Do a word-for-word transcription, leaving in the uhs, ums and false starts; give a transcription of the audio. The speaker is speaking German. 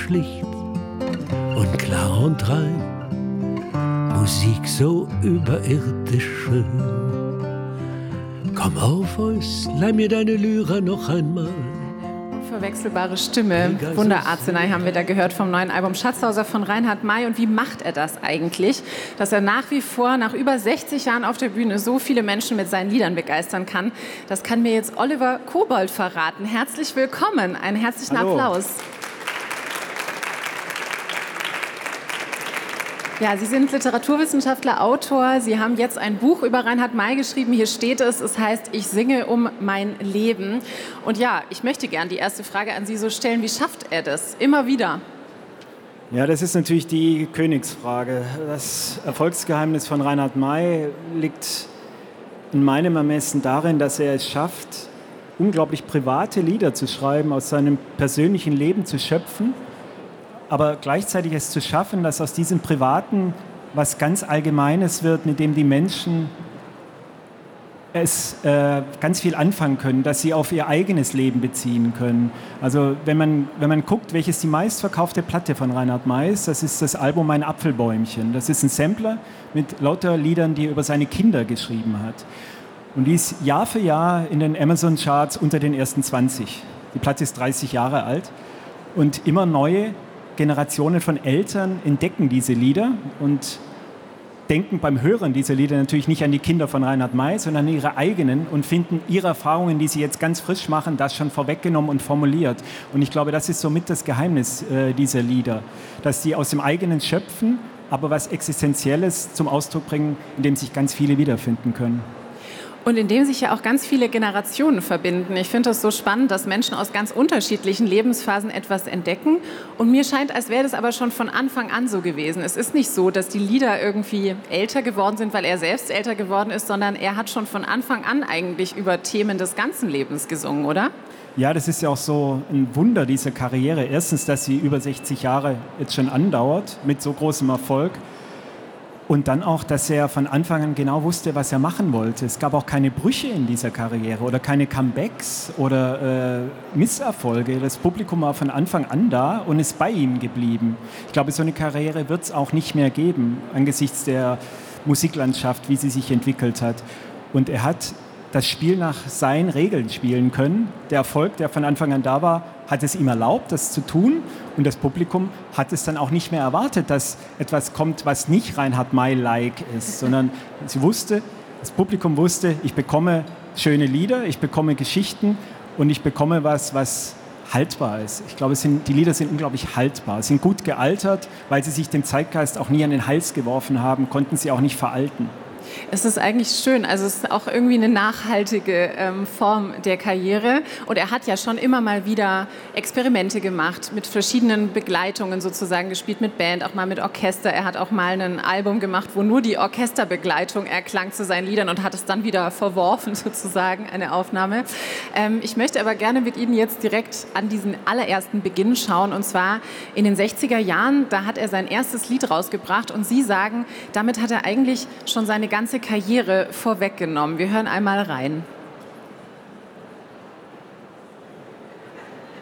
schlicht und klar und rein. Musik so überirdisch schön. Komm auf, Eus, leih mir deine Lyra noch einmal. Unverwechselbare Stimme, Wunderarznei haben wir da gehört vom neuen Album Schatzhauser von Reinhard May. Und wie macht er das eigentlich, dass er nach wie vor, nach über sechzig Jahren auf der Bühne, so viele Menschen mit seinen Liedern begeistern kann? Das kann mir jetzt Oliver Kobold verraten. Herzlich willkommen, einen herzlichen Hallo. Applaus. Ja, Sie sind Literaturwissenschaftler, Autor. Sie haben jetzt ein Buch über Reinhard May geschrieben. Hier steht es, es heißt, ich singe um mein Leben. Und ja, ich möchte gern die erste Frage an Sie so stellen. Wie schafft er das? Immer wieder. Ja, das ist natürlich die Königsfrage. Das Erfolgsgeheimnis von Reinhard May liegt in meinem Ermessen darin, dass er es schafft, unglaublich private Lieder zu schreiben, aus seinem persönlichen Leben zu schöpfen, aber gleichzeitig es zu schaffen, dass aus diesem Privaten was ganz Allgemeines wird, mit dem die Menschen es äh, ganz viel anfangen können, dass sie auf ihr eigenes Leben beziehen können. Also wenn man, wenn man guckt, welches die meistverkaufte Platte von Reinhard May ist, das ist das Album Mein Apfelbäumchen. Das ist ein Sampler mit lauter Liedern, die er über seine Kinder geschrieben hat. Und die ist Jahr für Jahr in den Amazon-Charts unter den ersten zwanzig. Die Platte ist dreißig Jahre alt und immer neue Generationen von Eltern entdecken diese Lieder und denken beim Hören dieser Lieder natürlich nicht an die Kinder von Reinhard May, sondern an ihre eigenen und finden ihre Erfahrungen, die sie jetzt ganz frisch machen, das schon vorweggenommen und formuliert. Und ich glaube, das ist somit das Geheimnis äh, dieser Lieder, dass sie aus dem eigenen schöpfen, aber was Existenzielles zum Ausdruck bringen, in dem sich ganz viele wiederfinden können. Und in dem sich ja auch ganz viele Generationen verbinden. Ich finde es so spannend, dass Menschen aus ganz unterschiedlichen Lebensphasen etwas entdecken. Und mir scheint, als wäre das aber schon von Anfang an so gewesen. Es ist nicht so, dass die Lieder irgendwie älter geworden sind, weil er selbst älter geworden ist, sondern er hat schon von Anfang an eigentlich über Themen des ganzen Lebens gesungen, oder? Ja, das ist ja auch so ein Wunder dieser Karriere. Erstens, dass sie über sechzig Jahre jetzt schon andauert, mit so großem Erfolg. Und dann auch, dass er von Anfang an genau wusste, was er machen wollte. Es gab auch keine Brüche in dieser Karriere oder keine Comebacks oder äh, Misserfolge. Das Publikum war von Anfang an da und ist bei ihm geblieben. Ich glaube, so eine Karriere wird es auch nicht mehr geben, angesichts der Musiklandschaft, wie sie sich entwickelt hat. Und er hat das Spiel nach seinen Regeln spielen können. Der Erfolg, der von Anfang an da war, hat es ihm erlaubt, das zu tun. Und das Publikum hat es dann auch nicht mehr erwartet, dass etwas kommt, was nicht Reinhard May-like ist, sondern sie wusste, das Publikum wusste, ich bekomme schöne Lieder, ich bekomme Geschichten und ich bekomme was, was haltbar ist. Ich glaube, es sind, die Lieder sind unglaublich haltbar, sind gut gealtert, weil sie sich dem Zeitgeist auch nie an den Hals geworfen haben, konnten sie auch nicht veralten. Es ist eigentlich schön, also es ist auch irgendwie eine nachhaltige ähm, Form der Karriere und er hat ja schon immer mal wieder Experimente gemacht, mit verschiedenen Begleitungen sozusagen gespielt, mit Band, auch mal mit Orchester. Er hat auch mal ein Album gemacht, wo nur die Orchesterbegleitung erklang zu seinen Liedern und hat es dann wieder verworfen sozusagen, eine Aufnahme. Ähm, ich möchte aber gerne mit Ihnen jetzt direkt an diesen allerersten Beginn schauen und zwar in den sechziger Jahren, da hat er sein erstes Lied rausgebracht und Sie sagen, damit hat er eigentlich schon seine ganze Karriere vorweggenommen. Wir hören einmal rein.